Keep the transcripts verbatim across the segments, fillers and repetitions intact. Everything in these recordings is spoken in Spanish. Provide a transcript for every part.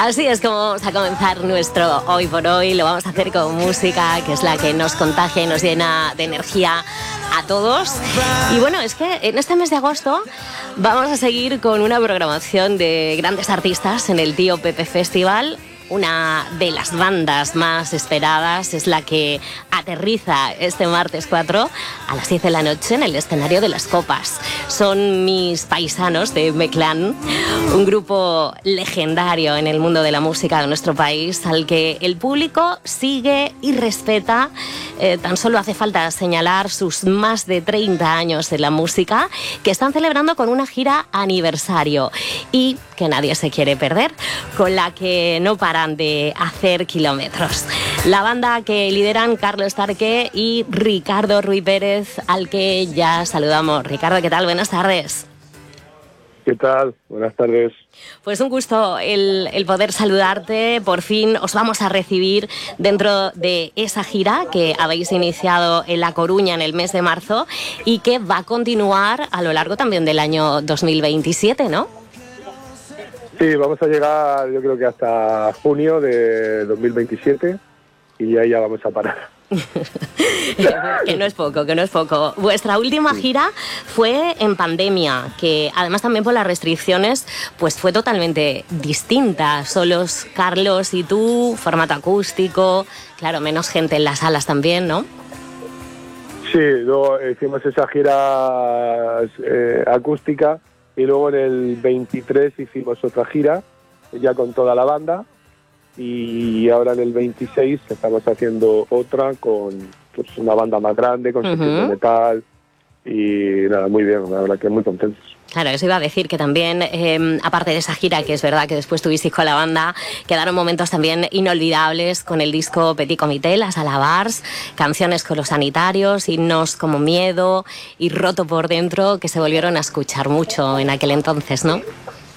Así es como vamos a comenzar nuestro Hoy por Hoy. Lo vamos a hacer con música, que es la que nos contagia y nos llena de energía a todos. Y bueno, es que en este mes de agosto vamos a seguir con una programación de grandes artistas en el Tío Pepe Festival. Una de las bandas más esperadas es la que aterriza este martes cuatro a las diez de la noche en el escenario de Las Copas. Son Mis Paisanos de Meclán, un grupo legendario en el mundo de la música de nuestro país, al que el público sigue y respeta. Eh, tan solo hace falta señalar sus más de treinta años en la música, que están celebrando con una gira aniversario y que nadie se quiere perder, con la que no paran de hacer kilómetros. La banda que lideran Carlos Tarque y Ricardo Ruiz Pérez, al que ya saludamos. Ricardo, ¿qué tal? Buenas tardes. ¿Qué tal? Buenas tardes. Pues un gusto el, el poder saludarte. Por fin os vamos a recibir dentro de esa gira que habéis iniciado en La Coruña en el mes de marzo y que va a continuar a lo largo también del año dos mil veintisiete, ¿no? Sí, vamos a llegar yo creo que hasta junio de dos mil veintisiete y ahí ya vamos a parar. Que no es poco, que no es poco. Vuestra última gira fue en pandemia, que además también por las restricciones pues fue totalmente distinta. Solos Carlos y tú, formato acústico, claro, menos gente en las salas también, ¿no? Sí, luego hicimos esa gira eh, acústica y luego en el veintitrés hicimos otra gira ya con toda la banda. Y ahora en el veintiséis estamos haciendo otra con pues, una banda más grande, con uh-huh. sonido metal y nada, muy bien, la verdad que muy contentos. Claro, eso iba a decir que también, eh, aparte de esa gira, que es verdad que después tuvisteis con la banda, quedaron momentos también inolvidables con el disco Petit Comité, Las Alabars, canciones con los sanitarios, himnos como Miedo y Roto por Dentro, que se volvieron a escuchar mucho en aquel entonces, ¿no?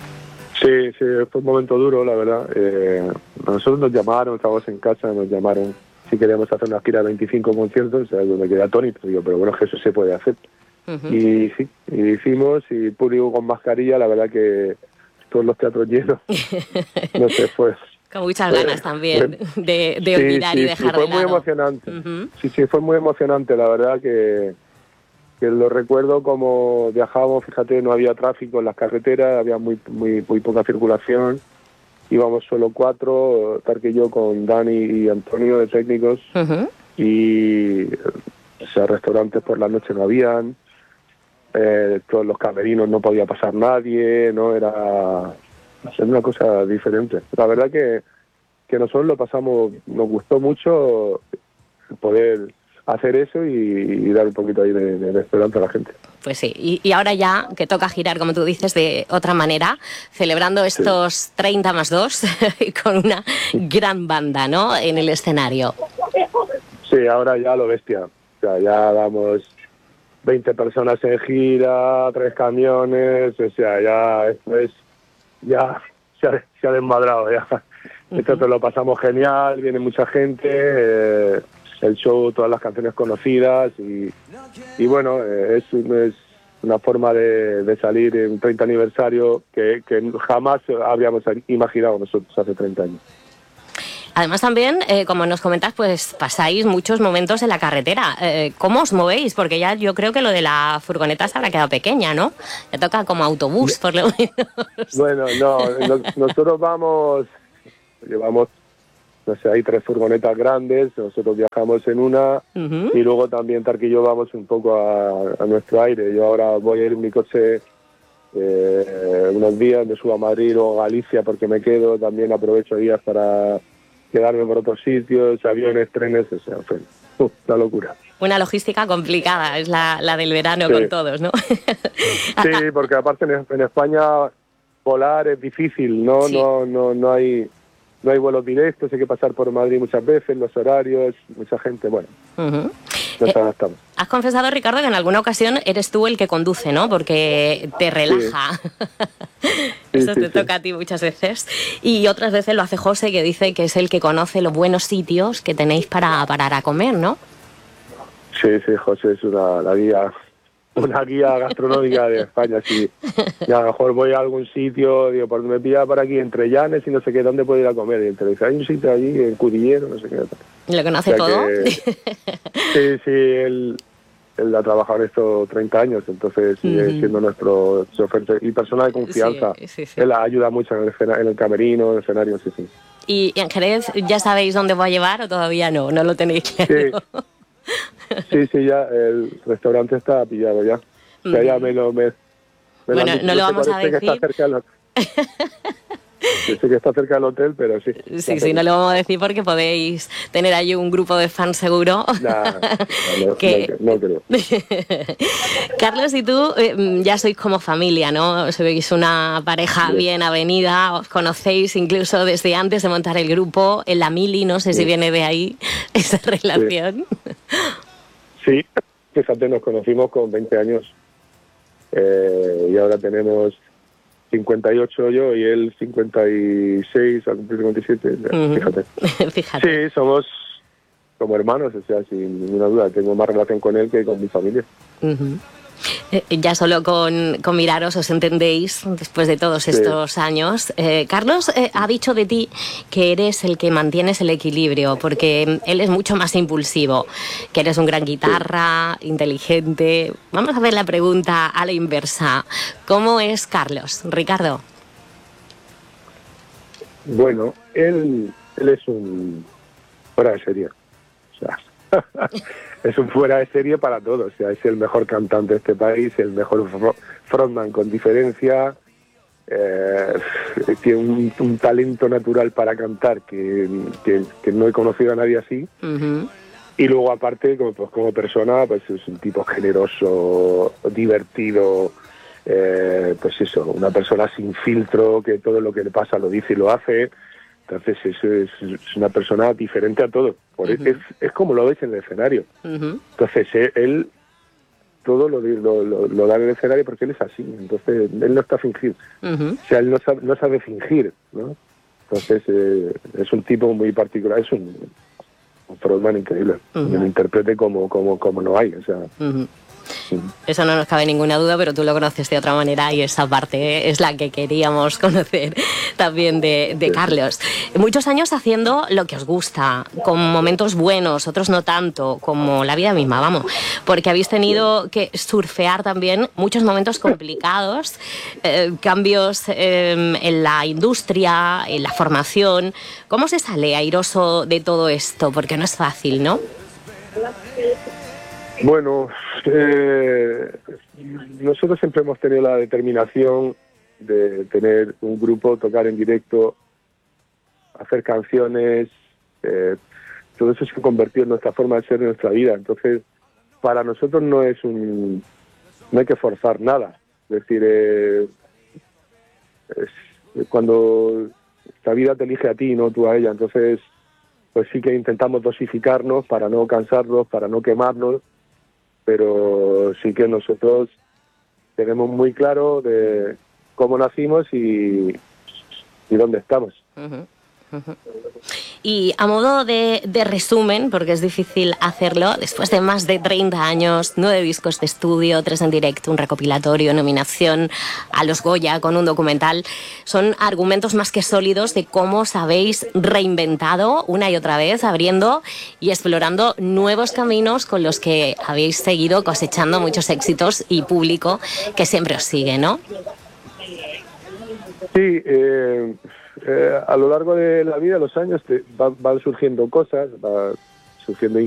Sí, sí, fue un momento duro, la verdad. Eh, nosotros nos llamaron, estábamos en casa, nos llamaron si queríamos hacer una gira de veinticinco conciertos, o sea, yo me quedé atónito, digo, pero bueno, que eso se puede hacer. Uh-huh. Y sí, y hicimos, y público con mascarilla, la verdad que todos los teatros llenos, no sé, fue... Con muchas ganas también de, de olvidar sí, sí, y dejar sí, fue de lado. Muy emocionante. Uh-huh. Sí, sí, fue muy emocionante, la verdad que... que lo recuerdo como viajábamos, fíjate, no había tráfico en las carreteras, había muy muy muy poca circulación, íbamos solo cuatro, Tarque y yo con Dani y Antonio de técnicos, uh-huh. y o sea, restaurantes por la noche no habían, eh, todos los camerinos no podía pasar nadie, no era, era una cosa diferente. La verdad que, que nosotros lo pasamos, nos gustó mucho poder hacer eso y, y dar un poquito ahí de, de, de esperanza a la gente. Pues sí, y, y ahora ya que toca girar, como tú dices, de otra manera, celebrando estos sí. treinta más dos con una gran banda, ¿no?, en el escenario. Sí, ahora ya lo bestia. O sea, ya damos veinte personas en gira, tres camiones, o sea, ya esto es, ya se ha, se ha desmadrado ya. Uh-huh. Esto te lo pasamos genial, viene mucha gente, eh, el show, todas las canciones conocidas y, y bueno, eh, es, es una forma de, de salir en un treinta aniversario que, que jamás habríamos imaginado nosotros hace treinta años. Además también, eh, como nos comentas, pues pasáis muchos momentos en la carretera. Eh, ¿Cómo os movéis? Porque ya yo creo que lo de la furgoneta se habrá quedado pequeña, ¿no? Ya toca como autobús, por lo menos. Bueno, no, no nosotros vamos, llevamos... No sé, hay tres furgonetas grandes, nosotros viajamos en una, uh-huh. y luego también Tarque y yo vamos un poco a, a nuestro aire. Yo ahora voy a ir en mi coche eh, unos días, me subo a Madrid o a Galicia porque me quedo, también aprovecho días para quedarme por otros sitios, aviones, trenes, o sea, en fin, uh, una locura. Una logística complicada, es la, la del verano, sí. Con todos, ¿no? Sí, porque aparte en, en España volar es difícil, ¿no? Sí. No, no, no hay... No hay vuelos directos, hay que pasar por Madrid muchas veces, los horarios, mucha gente, bueno, uh-huh. nos adaptamos. Eh, has confesado, Ricardo, que en alguna ocasión eres tú el que conduce, ¿no? Porque te relaja. Sí. Eso sí, te sí, toca sí. a ti muchas veces. Y otras veces lo hace José, que dice que es el que conoce los buenos sitios que tenéis para parar a comer, ¿no? Sí, sí, José es una, la guía una guía gastronómica de España. Si y a lo mejor voy a algún sitio, digo, por me pilla por aquí entre Llanes y no sé qué, ¿dónde puedo ir a comer? Y entonces dice, hay un sitio allí en Cudillero, no sé qué. ¿Lo conoce o sea todo? Que, sí, sí, él, él ha trabajado en esto treinta años, entonces sigue uh-huh. siendo nuestro chofer y persona de confianza. Sí, sí, sí. Él ayuda mucho en el, en el camerino, en el escenario, sí, sí. ¿Y en Jerez ya sabéis dónde va a llevar o todavía no? ¿No lo tenéis claro? Sí. Sí, sí, ya el restaurante está pillado ya. O sea, ya me lo... Me, me bueno, lo dicho, no lo vamos a decir. Que está cerca del... Yo sé que está cerca del hotel, pero sí. Sí, sí, no lo vamos a decir porque podéis tener allí un grupo de fans seguro. Nah, no, que... no, no creo. Carlos y tú eh, ya sois como familia, ¿no? Sois una pareja sí. bien avenida, os conocéis incluso desde antes de montar el grupo, en la Mili, no sé sí. si viene de ahí esa relación. Sí, sí. Fíjate, nos conocimos con veinte años eh, y ahora tenemos cincuenta y ocho yo y él cincuenta y seis, al cumplir cincuenta y siete, uh-huh. fíjate. fíjate. Sí, somos como hermanos, o sea, sin ninguna duda, tengo más relación con él que con mi familia. Uh-huh. Eh, ya solo con, con miraros os entendéis después de todos estos sí. años. Eh, Carlos eh, ha dicho de ti que eres el que mantienes el equilibrio, porque él es mucho más impulsivo, que eres un gran guitarra, sí. inteligente. Vamos a ver la pregunta a la inversa. ¿Cómo es Carlos, Ricardo? Bueno, él, él es un fuera de serie. O sea, es un fuera de serie para todos. O sea, es el mejor cantante de este país, el mejor frontman con diferencia. Eh, tiene un, un talento natural para cantar que, que, que no he conocido a nadie así. Uh-huh. Y luego, aparte, como, pues, como persona, pues es un tipo generoso, divertido. Eh, pues eso, una persona sin filtro, que todo lo que le pasa lo dice y lo hace. Entonces es, es, es una persona diferente a todo. Por uh-huh. es, es como lo ves en el escenario. Uh-huh. Entonces él todo lo, lo, lo, lo da en el escenario porque él es así. Entonces él no está fingido. Uh-huh. O sea, él no sabe, no sabe fingir, ¿no? Entonces eh, es un tipo muy particular, es un, un frontman increíble. Uh-huh. Que lo interprete como, como, como no hay. O sea, uh-huh. Eso no nos cabe ninguna duda, pero tú lo conoces de otra manera y esa parte es la que queríamos conocer también de, de Carlos. Muchos años haciendo lo que os gusta, con momentos buenos, otros no tanto, como la vida misma, vamos, porque habéis tenido que surfear también muchos momentos complicados, eh, cambios eh, en la industria, en la formación. ¿Cómo se sale airoso de todo esto? Porque no es fácil, ¿no? Bueno, eh, nosotros siempre hemos tenido la determinación de tener un grupo, tocar en directo, hacer canciones, eh, todo eso se ha convertido en nuestra forma de ser, en nuestra vida. Entonces, para nosotros no es un, no hay que forzar nada. Es decir, eh, es cuando esta vida te elige a ti, no tú a ella. Entonces, pues sí que intentamos dosificarnos para no cansarnos, para no quemarnos. Pero sí que nosotros tenemos muy claro de cómo nacimos y, y dónde estamos. Uh-huh. Uh-huh. Y a modo de, de resumen, porque es difícil hacerlo, después de más de treinta años, nueve discos de estudio, tres en directo, un recopilatorio, nominación a los Goya con un documental, son argumentos más que sólidos de cómo os habéis reinventado una y otra vez, abriendo y explorando nuevos caminos con los que habéis seguido cosechando muchos éxitos y público que siempre os sigue, ¿no? Sí, eh... Eh, a lo largo de la vida, los años, te van, van surgiendo cosas, va surgiendo